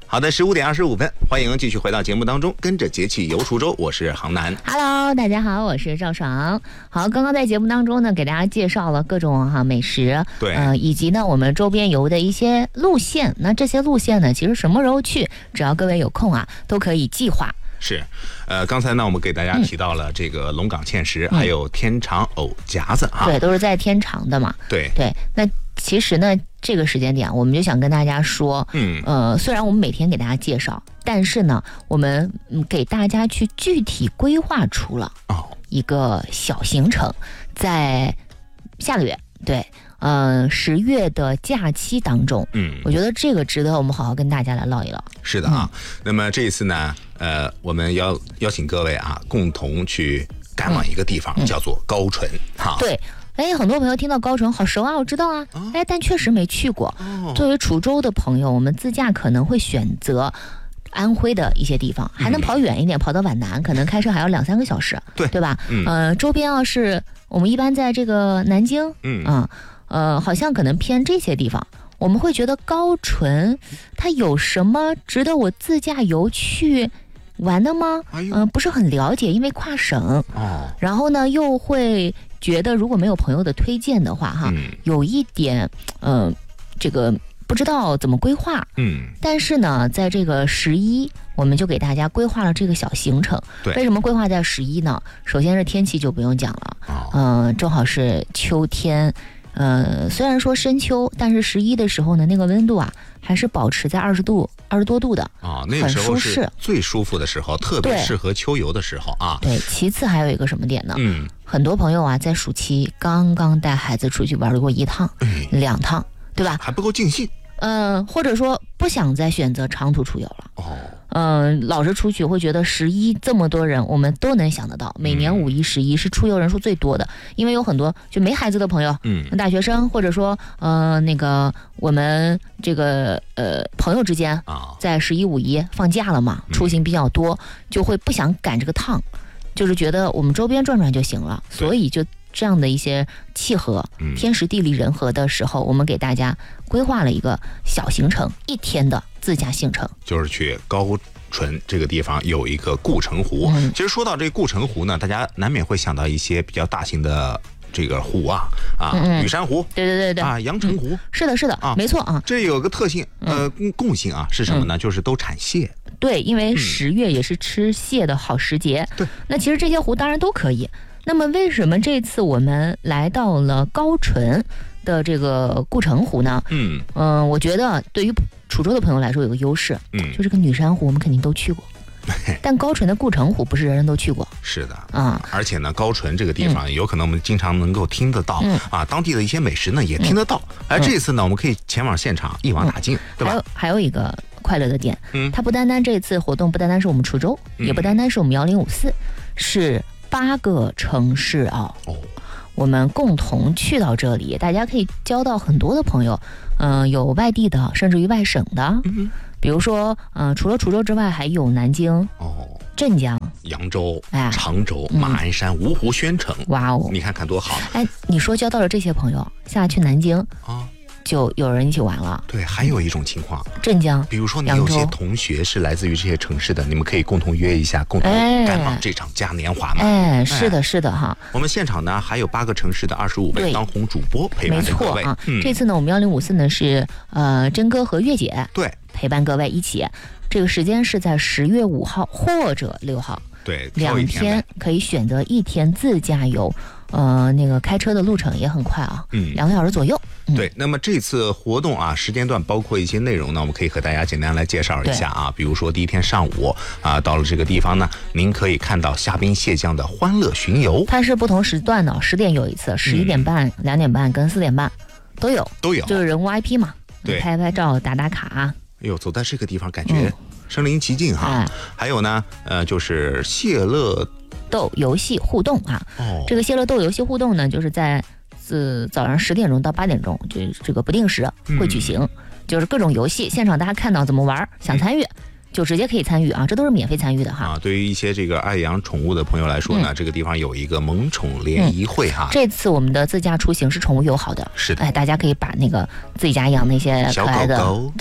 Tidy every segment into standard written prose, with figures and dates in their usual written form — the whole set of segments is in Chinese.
好的，15:25，欢迎继续回到节目当中，跟着节气游滁州，我是杭南。 Hello， 大家好，我是赵爽。好，刚刚在节目当中呢，给大家介绍了各种美食， 对， 以及呢我们周边游的一些路线。那这些路线呢，其实什么时候去，只要各位有空啊，都可以计划。 是，刚才呢我们给大家提到了这个龙岗芡实，还有天长藕夹子啊， 对，都是在天长的嘛。 对， 那其实呢，这个时间点我们就想跟大家说，虽然我们每天给大家介绍，但是呢，我们给大家去具体规划出了一个小行程，在下个月，对。10月的假期当中，我觉得这个值得我们好好跟大家来唠一唠。 是的啊，那么这一次呢，我们邀请各位啊，共同去赶往一个地方，叫做高淳。哈， 对。很多朋友听到高淳好熟啊，我知道啊，但确实没去过。作为滁州的朋友，我们自驾可能会选择安徽的一些地方，还能跑远一点，跑到皖南，可能开车还要2-3个小时，对吧？周边要是我们一般在这个南京，好像可能偏这些地方，我们会觉得高淳它有什么值得我自驾游去玩的吗？不是很了解，因为跨省。然后呢，又会觉得如果没有朋友的推荐的话，有一点这个不知道怎么规划。但是呢，在这个11，我们就给大家规划了这个小行程。为什么规划在11呢？首先是天气就不用讲了，正好是秋天。虽然说深秋，但是11的时候呢，那个温度啊还是保持在20多度的那个时候是最舒服的时候，特别适合秋游的时候啊。 对，其次还有一个什么点呢？很多朋友啊在暑期刚刚带孩子出去玩过1趟、2趟，对吧？ 还不够尽兴。 或者说不想再选择长途出游了。老是出去会觉得11这么多人，我们都能想得到，每年5一、11是出游人数最多的，因为有很多就没孩子的朋友，大学生，或者说那个我们这个朋友之间，在11、5一放假了嘛，出行比较多，就会不想赶这个趟，就是觉得我们周边转转就行了，所以就这样的一些契合，天时地利人和的时候，我们给大家规划了一个小行程，1天的自驾行程，就是去高淳这个地方有一个护城湖。其实说到这个护城湖呢，大家难免会想到一些比较大型的这个湖羽山湖，对阳澄湖，是的没错啊。这有个特性，共性啊是什么呢？就是都产蟹。对，因为10月也是吃蟹的好时节。对，那其实这些湖当然都可以。那么为什么这次我们来到了高淳的这个护城湖呢？我觉得对于滁州的朋友来说有个优势，就这个女山湖我们肯定都去过，但高淳的护城湖不是人人都去过。是的而且呢，高淳这个地方有可能我们经常能够听得到当地的一些美食呢也听得到。而这次呢，我们可以前往现场一网打尽，对吧？还有一个快乐的点，它不单单这次活动不单单是我们滁州，也不单单是我们1054，是8个城市我们共同去到这里，大家可以交到很多的朋友，有外地的，甚至于外省的，比如说除了滁州之外，还有南京、镇江、扬州、常州、马鞍山、芜湖、宣城。哇哦，你看多好！你说交到了这些朋友，下去南京就有人一起玩了。对，还有一种情况，镇江，比如说你有些同学是来自于这些城市的，你们可以共同约一下，共同赶往这场嘉年华嘛。是的哈。我们现场呢还有8个城市的25位当红主播陪伴着各位。这次呢我们1054呢是真哥和月姐陪伴各位一起，这个时间是在10月5号或者6号。对，2天可以选择1天自驾游。那个开车的路程也很快2个小时左右。对，那么这次活动时间段包括一些内容呢，我们可以和大家简单来介绍一下比如说第1天上午到了这个地方呢，您可以看到虾兵蟹将的欢乐巡游，它是不同时段的，10点有一次，11点半、2点半跟4点半都有，就是人物 IP 嘛，对，拍拍照打打卡。走在这个地方感觉身临其境还有呢就是谢乐豆游戏互动这个谢乐豆游戏互动呢，就是在早上10点钟到8点钟，这个不定时会举行，就是各种游戏现场大家看到怎么玩，想参与就直接可以参与这都是免费参与的对于一些这个爱养宠物的朋友来说呢，这个地方有一个萌宠联谊会这次我们的自驾出行是宠物友好的，是的，大家可以把那个自己家养那些可爱的小狗狗，对，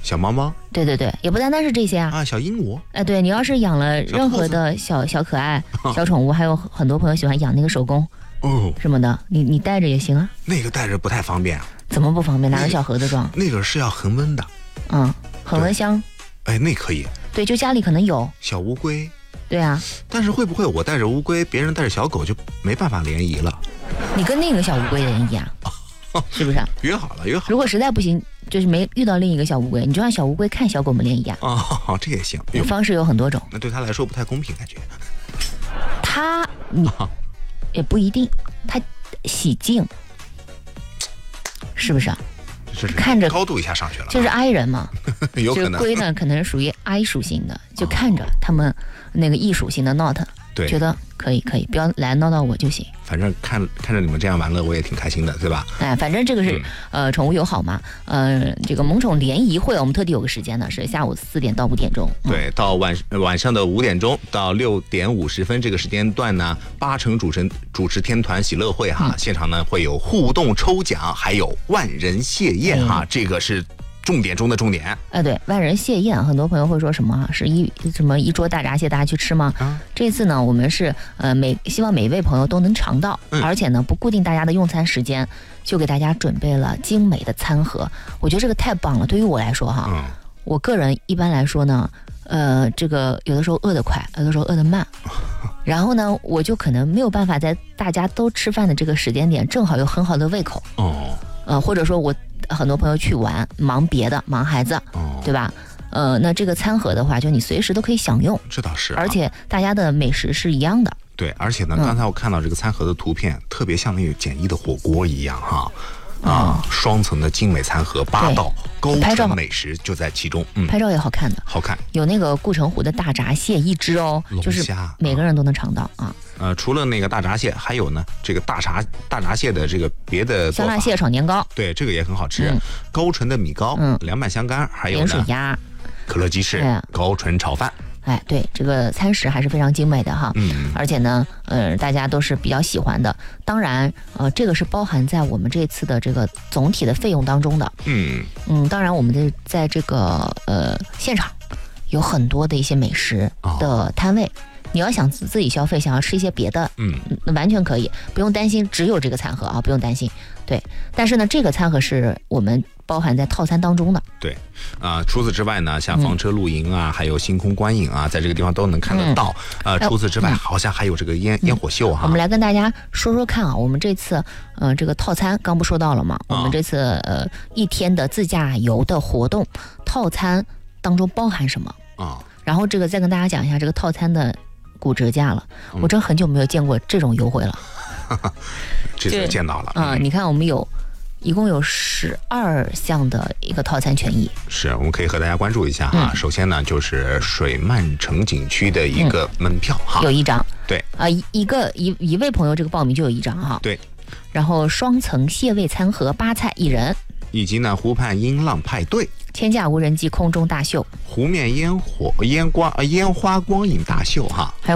小猫猫， 对对对，也不单单是这些啊。 啊，小鹦鹉， 哎，对你要是养了任何的小可爱、小宠物，还有很多朋友喜欢养那个手工什么的，你带着也行啊。 那个带着不太方便啊。 怎么不方便？拿个小盒子装。 那个是要恒温的。 恒温箱。 哎，那可以。 对，就家里可能有小乌龟。 对啊。 但是会不会我带着乌龟，别人带着小狗就没办法联谊了？你跟另一个小乌龟联谊啊？是不是？ 约好了。如果实在不行，就是没遇到另一个小乌龟，你就让小乌龟看小狗们联谊啊。 这也行。 方式有很多种。 那对他来说不太公平，感觉。 也不一定，他喜静，是不是啊？看着高度一下上去了， 就是 I 人嘛。 有可能。 这个龟呢，可能是属于 I 属性的，就看着他们那个 E 属性的 Not， 对， 觉得可以，不要来闹到我就行。 反正看着你们这样玩乐，我也挺开心的，对吧？ 哎，反正这个是宠物友好嘛。这个萌宠联谊会，我们特地有个时间呢，是下午4点到5点钟。 对，到晚上的5点钟到6点50分这个时间段呢，8成主持天团喜乐会哈，现场呢会有互动抽奖，还有万人谢宴哈，这个是重点中的重点。 对，万人谢宴，很多朋友会说什么是一桌大闸蟹，大家去吃吗？这次呢，我们是希望每一位朋友都能尝到，而且呢不固定大家的用餐时间，就给大家准备了精美的餐盒。我觉得这个太棒了。对于我来说哈，我个人一般来说呢，这个有的时候饿得快，有的时候饿得慢，然后呢，我就可能没有办法在大家都吃饭的这个时间点，正好有很好的胃口。或者说我很多朋友去玩，忙别的，忙孩子，对吧？那这个餐盒的话，就你随时都可以享用。 这倒是。 而且大家的美食是一样的。 对，而且呢，刚才我看到这个餐盒的图片，特别像那个简易的火锅一样哈。双层的精美餐盒，8道高纯美食就在其中。 拍照也好看的， 好看。 有那个护城湖的大闸蟹1只哦，就是每个人都能尝到啊。 除了那个大闸蟹，还有呢这个大闸蟹的这个别的香辣蟹炒年糕， 对，这个也很好吃。高纯的米糕，凉拌香干，还有盐水鸭， 可乐鸡翅，高纯炒饭。 哎，对，这个餐食还是非常精美的哈。而且呢，大家都是比较喜欢的。当然，这个是包含在我们这次的这个总体的费用当中的。当然，我们在这个现场有很多的一些美食的摊位。你要想自己消费，想要吃一些别的，那完全可以，不用担心只有这个餐盒啊，不用担心。对，但是呢，这个餐盒是我们包含在套餐当中的。 对，除此之外呢，像房车露营啊，还有星空观影啊，在这个地方都能看得到。除此之外，好像还有这个烟火秀哈。 我们来跟大家说说看啊，我们这次这个套餐刚不说到了吗？我们这次1天的自驾游的活动套餐当中包含什么啊？然后这个再跟大家讲一下这个套餐的骨折价了。我真很久没有见过这种优惠了。 这次见到了你看我们一共有12项的一个套餐权益。 是，我们可以和大家关注一下哈。首先呢，就是水漫城景区的一个门票哈， 有1张。 对一位朋友这个报名就有1张哈。 对。 然后双层蟹味餐盒8菜1人， 以及呢湖畔音浪派对、 天价无人机空中大秀、 湖面烟花光影大秀哈。